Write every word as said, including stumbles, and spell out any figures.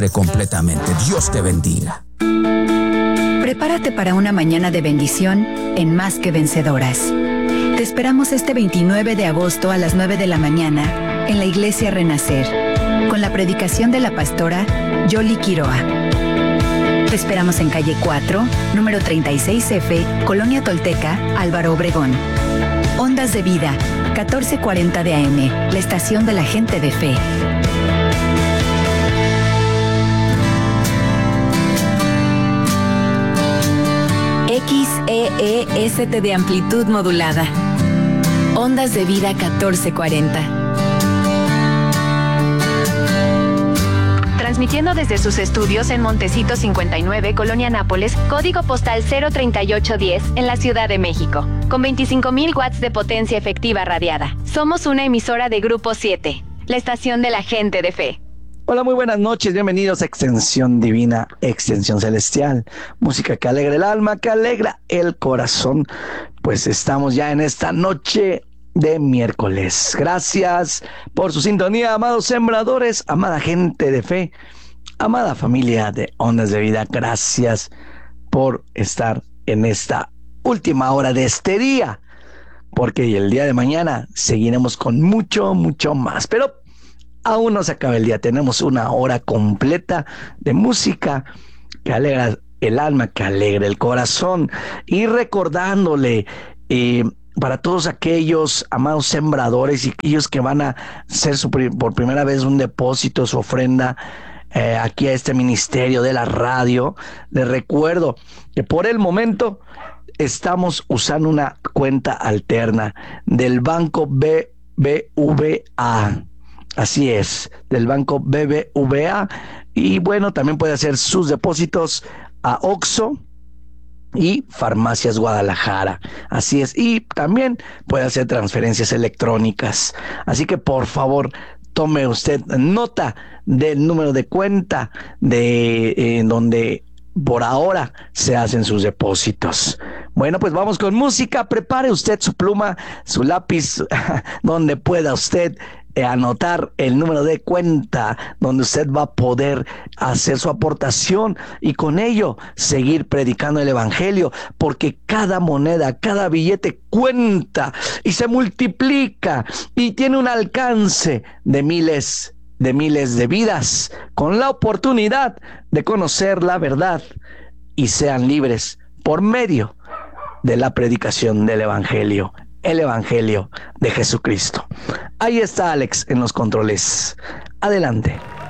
completamente. Dios te bendiga. Prepárate para una mañana de bendición en Más que Vencedoras. Te esperamos este veintinueve de agosto a las nueve de la mañana en la Iglesia Renacer, con la predicación de la pastora Yoli Quiroa. Te esperamos en calle cuatro, número treinta y seis F, Colonia Tolteca, Álvaro Obregón. Ondas de Vida, catorce cuarenta de A M, la estación de la gente de fe. X E E S T de amplitud modulada. Ondas de Vida catorce cuarenta. Transmitiendo desde sus estudios en Montecito cincuenta y nueve, Colonia Nápoles, código postal cero treinta y ocho diez, en la Ciudad de México, con veinticinco mil watts de potencia efectiva radiada. Somos una emisora de Grupo siete, la estación de la gente de fe. Hola, muy buenas noches, bienvenidos a Extensión Divina, Extensión Celestial, música que alegra el alma, que alegra el corazón. Pues estamos ya en esta noche de miércoles. Gracias por su sintonía, amados sembradores, amada gente de fe, amada familia de Ondas de Vida. Gracias por estar en esta última hora de este día, porque el día de mañana seguiremos con mucho, mucho más. Pero aún no se acaba el día, tenemos una hora completa de música que alegra el alma, que alegra el corazón. Y recordándole eh, para todos aquellos amados sembradores y aquellos que van a hacer su, por primera vez un depósito, su ofrenda eh, aquí a este ministerio de la radio, les recuerdo que por el momento estamos usando una cuenta alterna del banco B B V A. Así es, del banco B B V A. Y bueno, también puede hacer sus depósitos a Oxxo y Farmacias Guadalajara. Así es, y también puede hacer transferencias electrónicas. Así que por favor, tome usted nota del número de cuenta de eh, donde por ahora se hacen sus depósitos. Bueno, pues vamos con música. Prepare usted su pluma, su lápiz, donde pueda usted eh, anotar el número de cuenta, donde usted va a poder hacer su aportación y con ello seguir predicando el evangelio, porque cada moneda, cada billete cuenta y se multiplica y tiene un alcance de miles de miles de vidas, con la oportunidad de conocer la verdad y sean libres por medio de la predicación del evangelio, el evangelio de Jesucristo. Ahí está Alex en los controles. Adelante.